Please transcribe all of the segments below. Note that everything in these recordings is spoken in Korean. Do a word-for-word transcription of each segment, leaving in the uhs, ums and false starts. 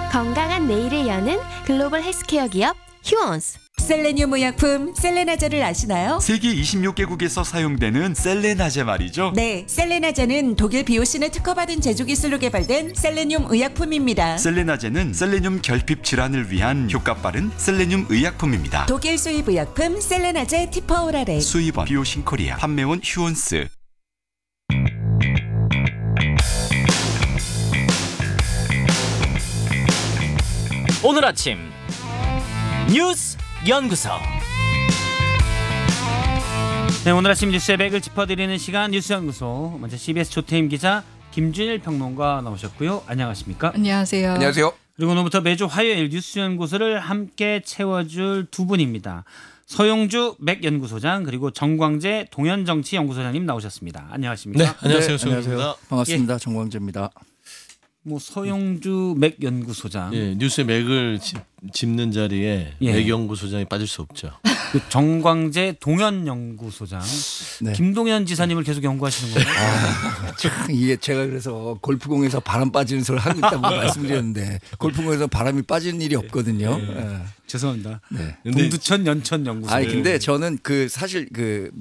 건강한 내일을 여는 글로벌 헬스케어 기업 휴원스. 셀레늄 의약품 셀레나제를 아시나요? 세계 이십육 개국에서 사용되는 셀레나제 말이죠. 네, 셀레나제는 독일 비오신을 특허받은 제조 기술로 개발된 셀레늄 의약품입니다. 셀레나제는 셀레늄 결핍 질환을 위한 효과 빠른 셀레늄 의약품입니다. 독일 수입 의약품 셀레나제 티퍼오랄액. 수입원 비오신 코리아, 판매원 휴원스. 오늘 아침 뉴스 연구소. 네, 오늘 아침 뉴스의 맥을 짚어드리는 시간 뉴스 연구소. 먼저 씨비에스 조태임 기자, 김준일 평론가 나오셨고요. 안녕하십니까? 안녕하세요. 안녕하세요. 그리고 오늘부터 매주 화요일 뉴스 연구소를 함께 채워줄 두 분입니다. 서용주 맥연구소장 그리고 정광재 동현정치연구소장님 나오셨습니다. 안녕하십니까? 네, 안녕하세요. 네, 안녕하세요. 반갑습니다. 예. 정광재입니다. 뭐 서용주 맥연구소장. 예, 뉴스의 맥을 짚, 짚는 자리에 예. 맥연구소장이 빠질 수 없죠. 그 정광재 동현연구소장. 네. 김동현 지사님을 계속 연구하시는 거예요? 아, 참 이게 제가 그래서 골프공에서 바람 빠지는 소리를 하고 있다고 말씀드렸는데 골프공에서 바람이 빠지는 일이 없거든요. 네. 네. 죄송합니다. 네. 동두천 연천 연구소. 아니 근데 저는 그 사실 그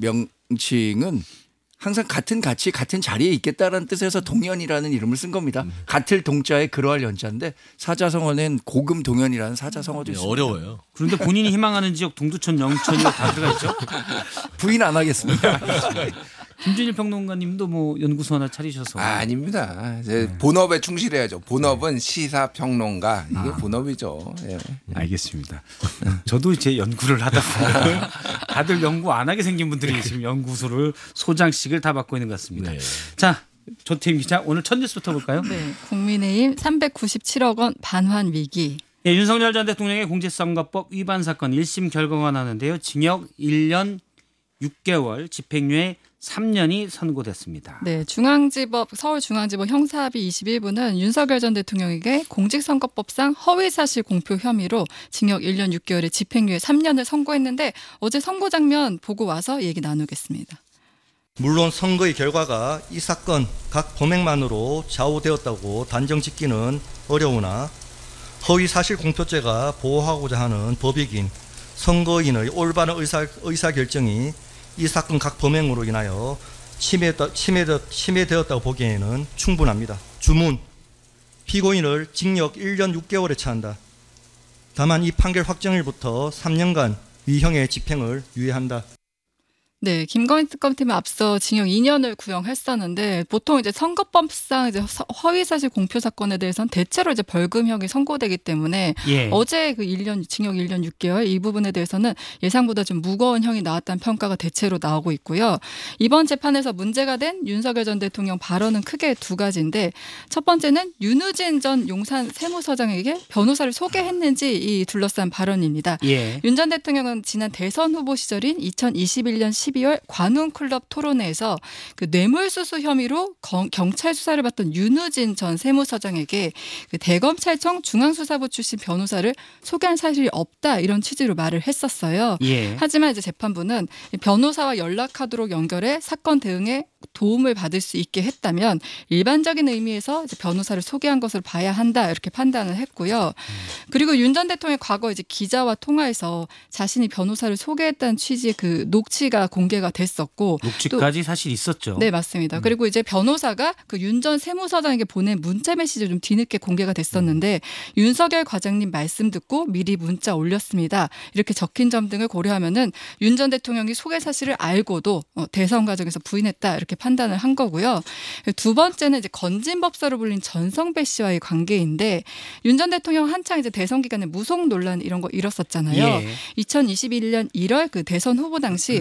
명칭은 항상 같은 가치 같은 자리에 있겠다라는 뜻에서 동연이라는 이름을 쓴 겁니다. 음. 같을 동자에 그러할 연자인데 사자성어는 고금 동연이라는 사자성어도 네, 있습니다. 어려워요. 그런데 본인이 희망하는 지역 동두천 영천이가 다 들어가 있죠? 부인 안 하겠습니다. 김준일 평론가님도 뭐 연구소 하나 차리셔서. 아, 아닙니다. 이제 본업에 충실해야죠. 본업은 시사평론가 이게 아. 본업이죠. 예. 알겠습니다. 저도 이제 연구를 하다 보면 다들 연구 안 하게 생긴 분들이 지금 연구소를 소장식을 다 맡고 있는 것 같습니다. 네. 자, 조태임 기자 오늘 첫 뉴스부터 볼까요? 네, 국민의힘 삼백구십칠억 원 반환 위기. 예, 윤석열 전 대통령의 공직선거법 위반 사건 일 심 결과가 나는데요. 징역 일 년 육 개월, 집행유예 삼 년이 선고됐습니다. 네, 중앙지법 서울중앙지법 형사합의 이십일 부는 윤석열 전 대통령에게 공직선거법상 허위사실 공표 혐의로 징역 일 년 육 개월에 집행유예 삼 년을 선고했는데 어제 선고 장면 보고 와서 얘기 나누겠습니다. 물론 선거의 결과가 이 사건 각 범행만으로 좌우되었다고 단정 짓기는 어려우나 허위사실 공표죄가 보호하고자 하는 법익인 선거인의 올바른 의사, 의사결정이 이 사건 각 범행으로 인하여 침해되, 침해되, 침해되었다고 보기에는 충분합니다. 주문, 피고인을 징역 일 년 육 개월에 처한다. 다만 이 판결 확정일부터 삼 년간 위형의 집행을 유예한다. 네, 김건희 특검팀은 앞서 징역 이 년을 구형했었는데 보통 이제 선거법상 이제 허위사실 공표 사건에 대해서는 대체로 이제 벌금형이 선고되기 때문에 예. 어제 그 일 년 징역 일 년 육 개월 이 부분에 대해서는 예상보다 좀 무거운 형이 나왔다는 평가가 대체로 나오고 있고요. 이번 재판에서 문제가 된 윤석열 전 대통령 발언은 크게 두 가지인데 첫 번째는 윤우진 전 용산 세무서장에게 변호사를 소개했는지 이 둘러싼 발언입니다. 예. 윤 전 대통령은 지난 대선 후보 시절인 이천이십일 년 십이월 관훈클럽 토론회에서 그 뇌물수수 혐의로 경, 경찰 수사를 받던 윤우진 전 세무서장에게 그 대검찰청 중앙수사부 출신 변호사를 소개한 사실이 없다 이런 취지로 말을 했었어요. 예. 하지만 이제 재판부는 변호사와 연락하도록 연결해 사건 대응에 도움을 받을 수 있게 했다면 일반적인 의미에서 이제 변호사를 소개한 것으로 봐야 한다 이렇게 판단을 했고요. 그리고 윤 전 대통령이 과거 이제 기자와 통화에서 자신이 변호사를 소개했다는 취지의 그 녹취가 공개가 됐었고 녹취까지 사실 있었죠. 네, 맞습니다. 음. 그리고 이제 변호사가 그 윤 전 세무서장에게 보낸 문자 메시지 좀 뒤늦게 공개가 됐었는데 음. 윤석열 과장님 말씀 듣고 미리 문자 올렸습니다. 이렇게 적힌 점 등을 고려하면은 윤 전 대통령이 소개 사실을 알고도 어, 대선 과정에서 부인했다 이렇게 판단을 한 거고요. 두 번째는 이제 건진법사로 불린 전성배 씨와의 관계인데 윤 전 대통령 한창 이제 대선 기간에 무속 논란 이런 거 일었었잖아요. 예. 이천이십일 년 일월 그 대선 후보 당시